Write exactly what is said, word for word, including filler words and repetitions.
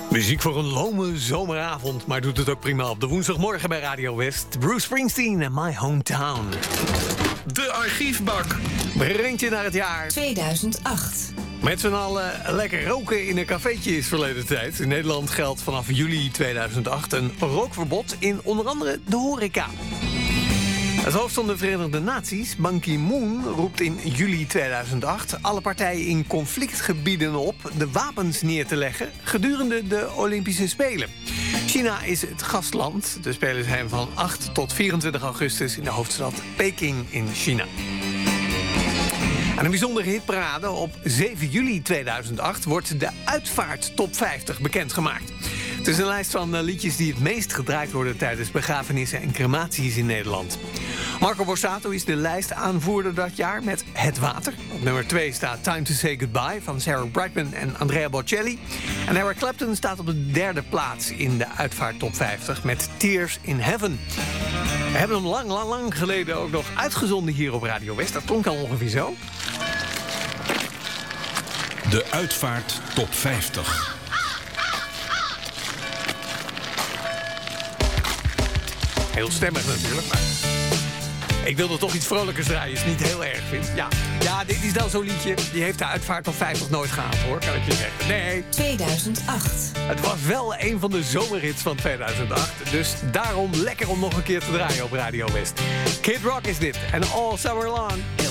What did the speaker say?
Muziek voor een lome zomeravond, maar doet het ook prima op de woensdagmorgen bij Radio West. Bruce Springsteen en My Hometown. De archiefbak. Brengt je naar het jaar tweeduizend acht. Met z'n allen lekker roken in een cafeetje is verleden tijd. In Nederland geldt vanaf juli tweeduizend acht een rookverbod in onder andere de horeca. Het hoofd van de Verenigde Naties, Ban Ki-moon, roept in juli tweeduizend acht alle partijen in conflictgebieden op de wapens neer te leggen gedurende de Olympische Spelen. China is het gastland. De Spelen zijn van acht tot vierentwintig augustus in de hoofdstad Peking in China. Aan een bijzondere hitparade op zeven juli tweeduizend acht wordt de Uitvaart Top vijftig bekendgemaakt. Het is een lijst van liedjes die het meest gedraaid worden tijdens begrafenissen en crematies in Nederland. Marco Borsato is de lijstaanvoerder dat jaar met Het Water. Op nummer twee staat Time to Say Goodbye van Sarah Brightman en Andrea Bocelli. En Eric Clapton staat op de derde plaats in de Uitvaart Top vijftig met Tears in Heaven. We hebben hem lang, lang, lang geleden ook nog uitgezonden hier op Radio West. Dat klonk al ongeveer zo. De Uitvaart Top vijftig. Heel stemmig natuurlijk, maar ik wilde toch iets vrolijkers draaien, als je het niet heel erg vindt. Ja, ja, dit is dan zo'n liedje, die heeft de Uitvaart Top vijftig nooit gehaald, hoor, kan ik je zeggen. Nee. tweeduizend acht. Het was wel een van de zomerhits van tweeduizend acht, dus daarom lekker om nog een keer te draaien op Radio West. Kid Rock is dit, en All Summer Long.